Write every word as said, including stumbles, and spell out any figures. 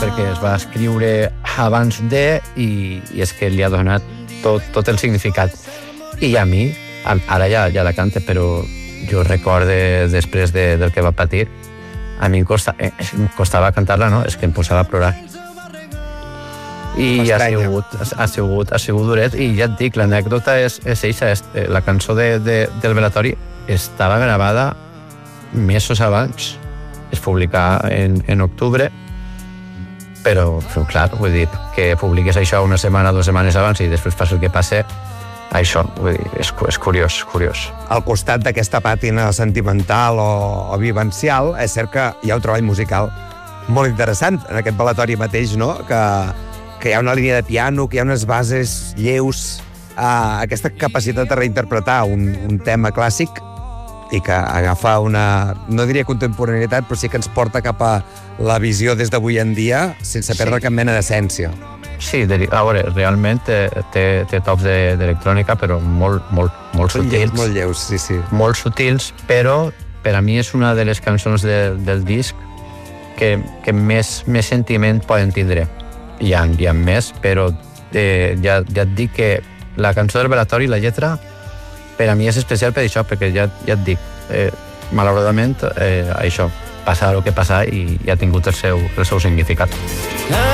perquè es va escriure abans de i, i és que li ha donat tot, tot el significat. I a mi, ara ja, ja la canta, però jo recorde després de, del que va patir, a mi em, costa, eh, em costava cantar-la, no? És que em posava a plorar. I ha sigut, ha, sigut, ha sigut duret, i ja et dic, l'anècdota és, és eixa, és, la cançó de, de, del Velatori estava gravada mesos abans, es publicà en, en octubre, però, però clar, vull dir, que publiqués això una setmana, dues setmanes abans i després passa el que passa, això, vull dir, és, és curiós, curiós. Al costat d'aquesta pàtina sentimental o, o vivencial, és cert que hi ha un treball musical molt interessant en aquest Velatori mateix, no?, que, que hi ha una línia de piano, que hi ha unes bases lleus, uh, aquesta capacitat de reinterpretar un, un tema clàssic i que agafa una, no diria contemporaneïtat, però sí que ens porta cap a la visió des d'avui en dia sense perdre sí. cap mena d'essència. Sí, a veure, realment té, té, té tocs d'electrònica, però molt, molt, molt Són sutils. Lleus, molt lleus, sí, sí. Molt sutils, però per a mi és una de les cançons de, del disc que, que més, més sentiment poden tindre. Hi ha, hi ha més, però eh, ja, ja et dic que la cançó del Velatori, la lletra, per a mi és especial per això, perquè ja, ja et dic, eh, malauradament, eh, això, passa el que passa i, i ha tingut el seu, el seu significat.